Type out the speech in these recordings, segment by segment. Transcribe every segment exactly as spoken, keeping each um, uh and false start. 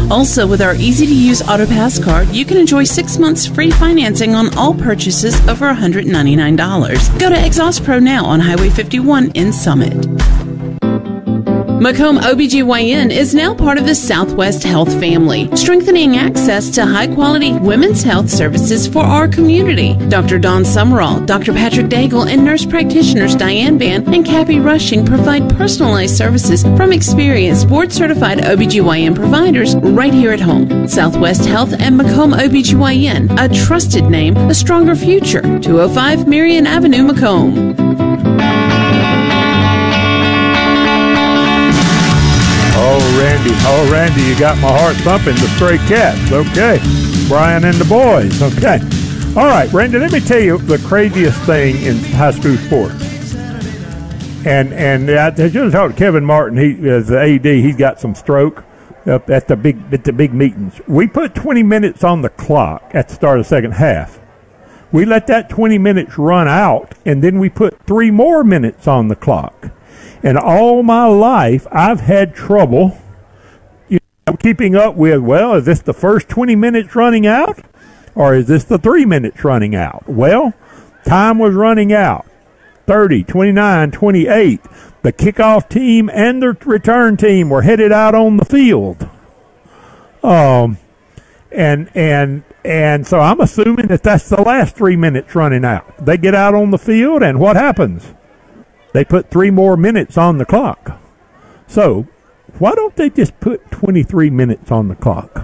Also, with our easy-to-use AutoPass card, you can enjoy six months free financing on all purchases over one hundred ninety-nine dollars. Go to Exhaust Pro now on Highway fifty-one in Summit. Macomb O B G Y N is now part of the Southwest Health family, strengthening access to high-quality women's health services for our community. Doctor Dawn Summerall, Doctor Patrick Daigle, and nurse practitioners Diane Ban and Cappy Rushing provide personalized services from experienced board-certified O B G Y N providers right here at home. Southwest Health and Macomb O B G Y N, a trusted name, a stronger future. two oh five Marion Avenue, Macomb. Oh, Randy. Oh, Randy, you got my heart thumping. The Stray Cats. Okay. Brian and the boys. Okay. All right, Randy, let me tell you the craziest thing in high school sports. And and I just talked to Kevin Martin. He as the A D. He's got some stroke up at the big at the big meetings. We put twenty minutes on the clock at the start of the second half. We let that twenty minutes run out, and then we put three more minutes on the clock. And all my life, I've had trouble you know, keeping up with, well, is this the first twenty minutes running out? Or is this the three minutes running out? Well, time was running out. thirty, twenty-nine, twenty-eight. The kickoff team and the return team were headed out on the field. Um, and, and, and so I'm assuming that that's the last three minutes running out. They get out on the field, and what happens? They put three more minutes on the clock. So, why don't they just put twenty-three minutes on the clock?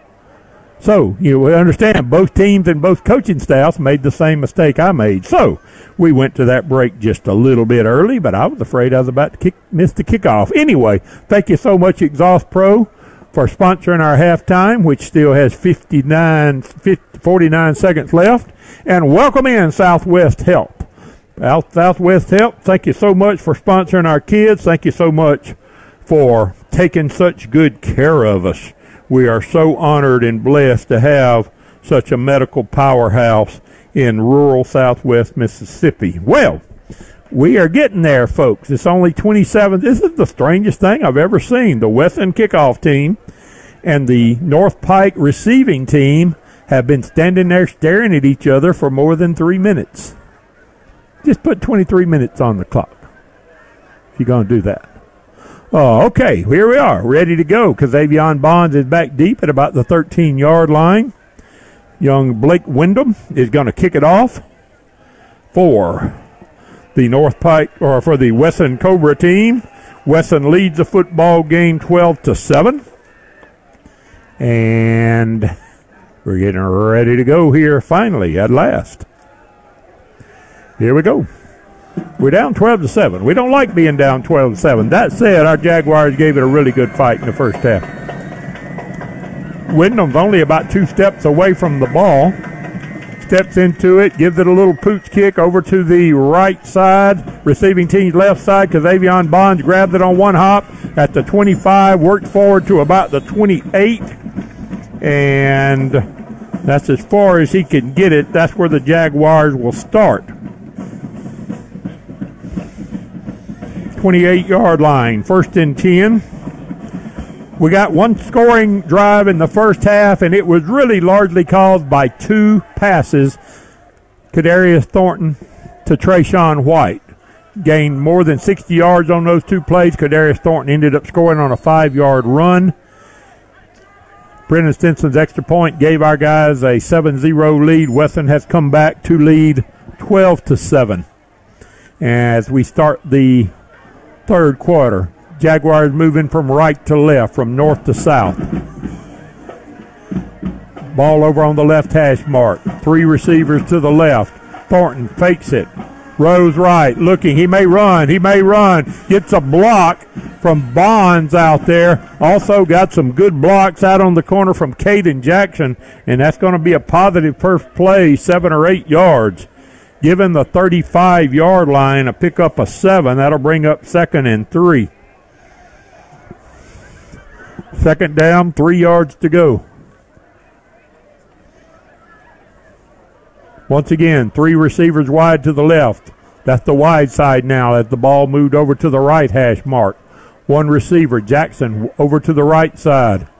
So, you know, we understand both teams and both coaching staffs made the same mistake I made. So, we went to that break just a little bit early, but I was afraid I was about to kick, miss the kickoff. Anyway, thank you so much, Exhaust Pro, for sponsoring our halftime, which still has fifty-nine, fifty, forty-nine seconds left. And welcome in Southwest Health. Southwest Health, thank you so much for sponsoring our kids. Thank you so much for taking such good care of us. We are so honored and blessed to have such a medical powerhouse in rural Southwest Mississippi. Well, we are getting there, folks. It's only twenty-seven. This is the strangest thing I've ever seen. The Wesson kickoff team and the North Pike receiving team have been standing there staring at each other for more than three minutes. Just put twenty-three minutes on the clock if you're going to do that. Oh, okay, here we are, ready to go. Kazavion Bonds is back deep at about the thirteen-yard line. Young Blake Wyndham is going to kick it off for the North Pike, or for the Wesson Cobra team. Wesson leads the football game twelve to seven. And we're getting ready to go here finally, at last. Here we go. We're down twelve to seven. We don't like being down twelve to seven. That said, our Jaguars gave it a really good fight in the first half. Wyndham's only about two steps away from the ball. Steps into it, gives it a little pooch kick over to the right side, receiving team's left side. Kazavion Bonds grabbed it on one hop at the twenty-five, worked forward to about the twenty-eight, and that's as far as he can get it. That's where the Jaguars will start. twenty-eight-yard line, first and ten. We got one scoring drive in the first half, and it was really largely caused by two passes. Kadarius Thornton to Trayshawn White gained more than sixty yards on those two plays. Kadarius Thornton ended up scoring on a five-yard run. Brennan Stinson's extra point gave our guys a seven zero lead. Wesson has come back to lead twelve to seven as we start the third quarter. Jaguars moving from right to left, from north to south. Ball over on the left hash mark. Three receivers to the left. Thornton fakes it. Rose right, looking. He may run. He may run. Gets a block from Bonds out there. Also got some good blocks out on the corner from Caden Jackson, and that's going to be a positive first play, seven or eight yards. Given the thirty-five-yard line, a pick up a seven. That'll bring up second and three. Second down, three yards to go. Once again, three receivers wide to the left. That's the wide side now as the ball moved over to the right hash mark. One receiver, Jackson, over to the right side.